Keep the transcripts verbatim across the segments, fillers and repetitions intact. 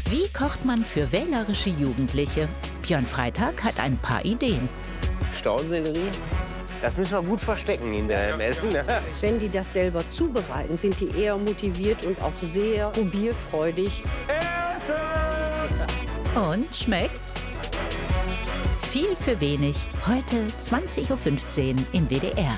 Wie kocht man für wählerische Jugendliche? Björn Freitag hat ein paar Ideen. Staudensellerie, das müssen wir gut verstecken in der Essen. Wenn die das selber zubereiten, sind die eher motiviert und auch sehr probierfreudig. Und schmeckt's? Viel für wenig. Heute zwanzig Uhr fünfzehn im W D R.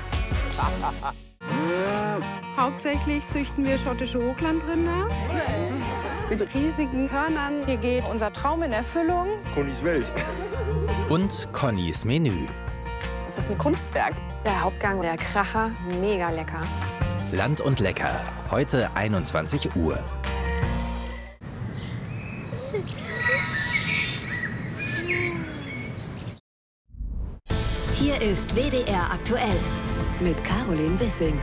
Hauptsächlich züchten wir schottische Hochlandrinder. Mit riesigen Hörnern. Hier geht unser Traum in Erfüllung. Connys Welt. Und Connys Menü. Das ist ein Kunstwerk. Der Hauptgang, der Kracher, mega lecker. Land und Lecker. Heute einundzwanzig Uhr. Hier ist W D R aktuell mit Caroline Wissing.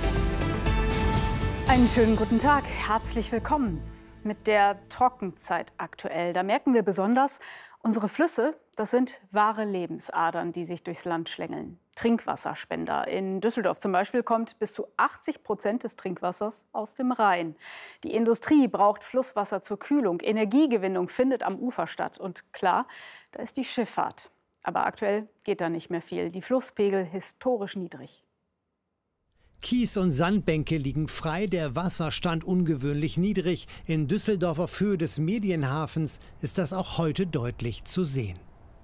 Einen schönen guten Tag, herzlich willkommen. Mit der Trockenzeit aktuell, da merken wir besonders, unsere Flüsse, das sind wahre Lebensadern, die sich durchs Land schlängeln. Trinkwasserspender. In Düsseldorf zum Beispiel kommt bis zu achtzig Prozent des Trinkwassers aus dem Rhein. Die Industrie braucht Flusswasser zur Kühlung. Energiegewinnung findet am Ufer statt. Und klar, da ist die Schifffahrt. Aber aktuell geht da nicht mehr viel. Die Flusspegel historisch niedrig. Kies- und Sandbänke liegen frei, der Wasserstand ungewöhnlich niedrig. In Düsseldorf auf Höhe des Medienhafens ist das auch heute deutlich zu sehen.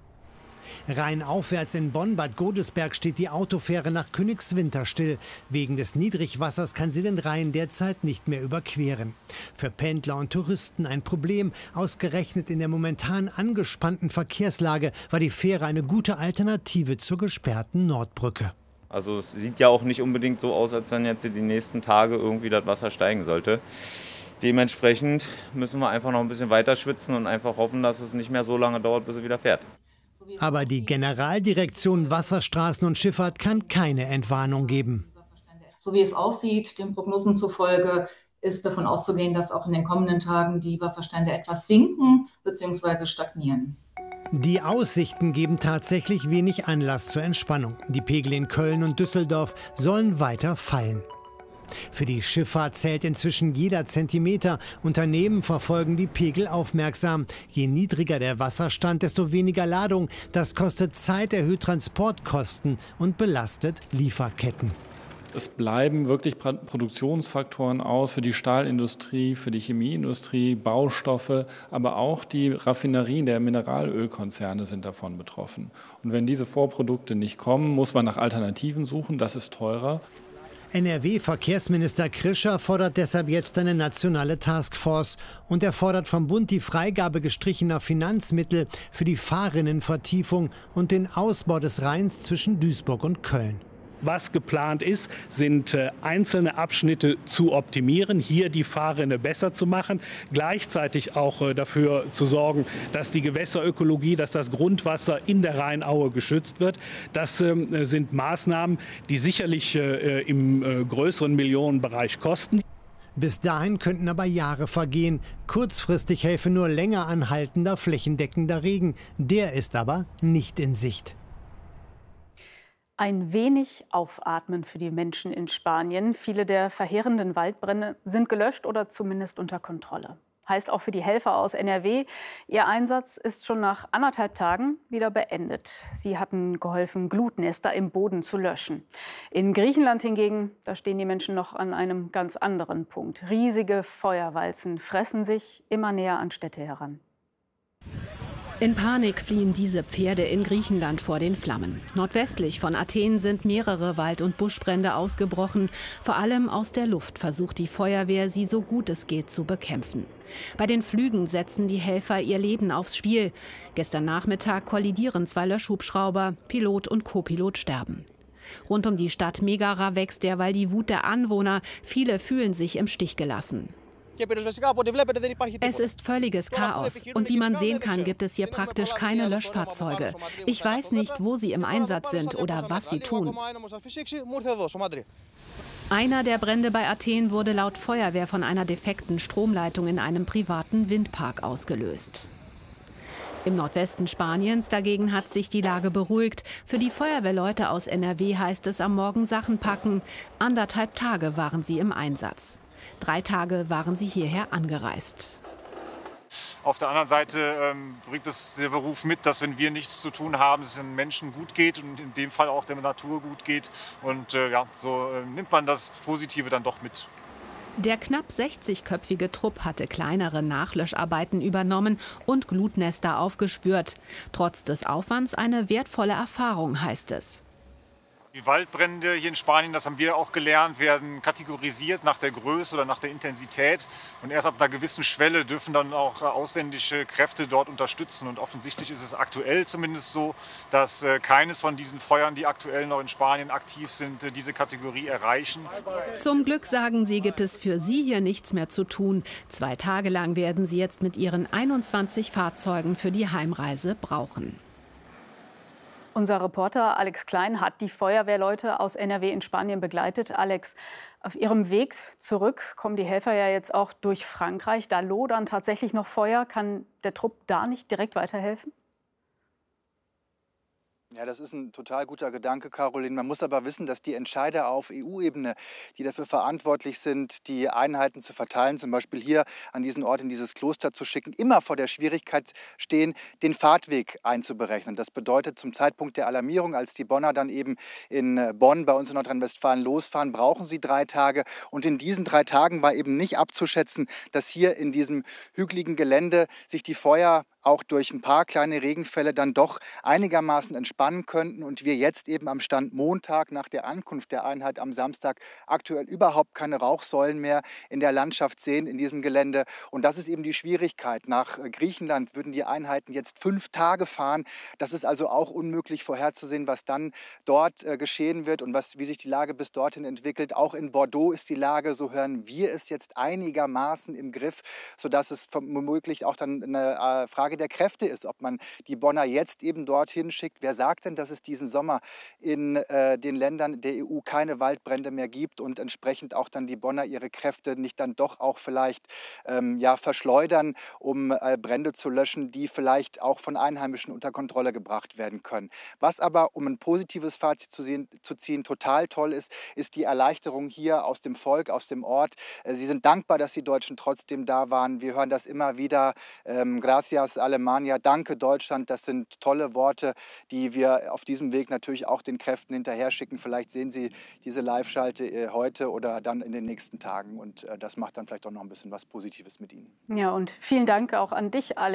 Rheinaufwärts in Bonn-Bad Godesberg steht die Autofähre nach Königswinter still. Wegen des Niedrigwassers kann sie den Rhein derzeit nicht mehr überqueren. Für Pendler und Touristen ein Problem. Ausgerechnet in der momentan angespannten Verkehrslage war die Fähre eine gute Alternative zur gesperrten Nordbrücke. Also es sieht ja auch nicht unbedingt so aus, als wenn jetzt die nächsten Tage irgendwie das Wasser steigen sollte. Dementsprechend müssen wir einfach noch ein bisschen weiter schwitzen und einfach hoffen, dass es nicht mehr so lange dauert, bis es wieder fährt. Aber die Generaldirektion Wasserstraßen und Schifffahrt kann keine Entwarnung geben. So wie es aussieht, den Prognosen zufolge, ist davon auszugehen, dass auch in den kommenden Tagen die Wasserstände etwas sinken bzw. stagnieren. Die Aussichten geben tatsächlich wenig Anlass zur Entspannung. Die Pegel in Köln und Düsseldorf sollen weiter fallen. Für die Schifffahrt zählt inzwischen jeder Zentimeter. Unternehmen verfolgen die Pegel aufmerksam. Je niedriger der Wasserstand, desto weniger Ladung. Das kostet Zeit, erhöht Transportkosten und belastet Lieferketten. Es bleiben wirklich Produktionsfaktoren aus für die Stahlindustrie, für die Chemieindustrie, Baustoffe, aber auch die Raffinerien der Mineralölkonzerne sind davon betroffen. Und wenn diese Vorprodukte nicht kommen, muss man nach Alternativen suchen, das ist teurer. N R W-Verkehrsminister Krischer fordert deshalb jetzt eine nationale Taskforce. Und er fordert vom Bund die Freigabe gestrichener Finanzmittel für die Fahrrinnenvertiefung und den Ausbau des Rheins zwischen Duisburg und Köln. Was geplant ist, sind äh, einzelne Abschnitte zu optimieren, hier die Fahrrinne besser zu machen, gleichzeitig auch äh, dafür zu sorgen, dass die Gewässerökologie, dass das Grundwasser in der Rheinaue geschützt wird. Das äh, sind Maßnahmen, die sicherlich äh, im äh, größeren Millionenbereich kosten. Bis dahin könnten aber Jahre vergehen. Kurzfristig helfe nur länger anhaltender, flächendeckender Regen. Der ist aber nicht in Sicht. Ein wenig Aufatmen für die Menschen in Spanien. Viele der verheerenden Waldbrände sind gelöscht oder zumindest unter Kontrolle. Heißt auch für die Helfer aus N R W, ihr Einsatz ist schon nach anderthalb Tagen wieder beendet. Sie hatten geholfen, Glutnester im Boden zu löschen. In Griechenland hingegen, da stehen die Menschen noch an einem ganz anderen Punkt. Riesige Feuerwalzen fressen sich immer näher an Städte heran. In Panik fliehen diese Pferde in Griechenland vor den Flammen. Nordwestlich von Athen sind mehrere Wald- und Buschbrände ausgebrochen. Vor allem aus der Luft versucht die Feuerwehr, sie so gut es geht zu bekämpfen. Bei den Flügen setzen die Helfer ihr Leben aufs Spiel. Gestern Nachmittag kollidieren zwei Löschhubschrauber. Pilot und Co-Pilot sterben. Rund um die Stadt Megara wächst derweil die Wut der Anwohner. Viele fühlen sich im Stich gelassen. Es ist völliges Chaos. Und wie man sehen kann, gibt es hier praktisch keine Löschfahrzeuge. Ich weiß nicht, wo sie im Einsatz sind oder was sie tun. Einer der Brände bei Athen wurde laut Feuerwehr von einer defekten Stromleitung in einem privaten Windpark ausgelöst. Im Nordwesten Spaniens dagegen hat sich die Lage beruhigt. Für die Feuerwehrleute aus N R W heißt es am Morgen Sachen packen. Anderthalb Tage waren sie im Einsatz. Drei Tage waren sie hierher angereist. Auf der anderen Seite ähm, bringt es der Beruf mit, dass wenn wir nichts zu tun haben, es den Menschen gut geht und in dem Fall auch der Natur gut geht. Und äh, ja, so äh, nimmt man das Positive dann doch mit. Der knapp sechzigköpfige Trupp hatte kleinere Nachlöscharbeiten übernommen und Glutnester aufgespürt. Trotz des Aufwands eine wertvolle Erfahrung, heißt es. Die Waldbrände hier in Spanien, das haben wir auch gelernt, werden kategorisiert nach der Größe oder nach der Intensität. Und erst ab einer gewissen Schwelle dürfen dann auch ausländische Kräfte dort unterstützen. Und offensichtlich ist es aktuell zumindest so, dass keines von diesen Feuern, die aktuell noch in Spanien aktiv sind, diese Kategorie erreichen. Zum Glück, sagen sie, gibt es für sie hier nichts mehr zu tun. Zwei Tage lang werden sie jetzt mit ihren einundzwanzig Fahrzeugen für die Heimreise brauchen. Unser Reporter Alex Klein hat die Feuerwehrleute aus N R W in Spanien begleitet. Alex, auf ihrem Weg zurück kommen die Helfer ja jetzt auch durch Frankreich. Da lodern tatsächlich noch Feuer. Kann der Trupp da nicht direkt weiterhelfen? Ja, das ist ein total guter Gedanke, Caroline. Man muss aber wissen, dass die Entscheider auf E U-Ebene, die dafür verantwortlich sind, die Einheiten zu verteilen, zum Beispiel hier an diesen Ort in dieses Kloster zu schicken, immer vor der Schwierigkeit stehen, den Fahrtweg einzuberechnen. Das bedeutet, zum Zeitpunkt der Alarmierung, als die Bonner dann eben in Bonn bei uns in Nordrhein-Westfalen losfahren, brauchen sie drei Tage. Und in diesen drei Tagen war eben nicht abzuschätzen, dass hier in diesem hügeligen Gelände sich die Feuer auch durch ein paar kleine Regenfälle dann doch einigermaßen entspannen könnten und wir jetzt eben am Stand Montag nach der Ankunft der Einheit am Samstag aktuell überhaupt keine Rauchsäulen mehr in der Landschaft sehen in diesem Gelände. Und das ist eben die Schwierigkeit. Nach Griechenland würden die Einheiten jetzt fünf Tage fahren. Das ist also auch unmöglich vorherzusehen, was dann dort äh, geschehen wird und was, wie sich die Lage bis dorthin entwickelt. Auch in Bordeaux ist die Lage, so hören wir es jetzt, einigermaßen im Griff, sodass es womöglich auch dann eine äh, Frage der Kräfte ist, ob man die Bonner jetzt eben dorthin schickt. Wer sagt denn, dass es diesen Sommer in äh, den Ländern der E U keine Waldbrände mehr gibt und entsprechend auch dann die Bonner ihre Kräfte nicht dann doch auch vielleicht ähm, ja, verschleudern, um äh, Brände zu löschen, die vielleicht auch von Einheimischen unter Kontrolle gebracht werden können. Was aber, um ein positives Fazit zu, sehen, zu ziehen, total toll ist, ist die Erleichterung hier aus dem Volk, aus dem Ort. Äh, sie sind dankbar, dass die Deutschen trotzdem da waren. Wir hören das immer wieder. Ähm, gracias Alemania, danke Deutschland, das sind tolle Worte, die wir auf diesem Weg natürlich auch den Kräften hinterher schicken. Vielleicht sehen Sie diese Live-Schalte heute oder dann in den nächsten Tagen und das macht dann vielleicht auch noch ein bisschen was Positives mit Ihnen. Ja, und vielen Dank auch an dich, Alex.